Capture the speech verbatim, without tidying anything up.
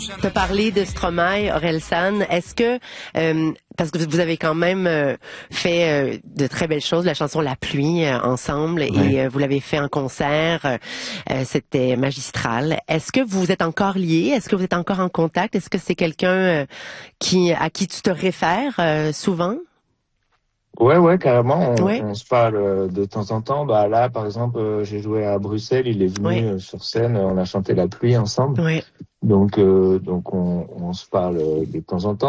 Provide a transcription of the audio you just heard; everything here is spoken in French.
Tu as parlé de Stromae, Orelsan. Est-ce que, euh, parce que vous avez quand même euh, fait euh, de très belles choses, la chanson La Pluie euh, ensemble, Ouais. et euh, vous l'avez fait en concert, euh, c'était magistral. Est-ce que vous êtes encore liés? Est-ce que vous êtes encore en contact? Est-ce que c'est quelqu'un euh, qui à qui tu te réfères euh, souvent? Ouais, ouais, carrément, on, Oui, on se parle euh, de temps en temps. Bah là, par exemple, euh, j'ai joué à Bruxelles, il est venu oui, euh, sur scène, on a chanté La Pluie ensemble. oui. Donc, euh, donc on, on se parle euh, de temps en temps.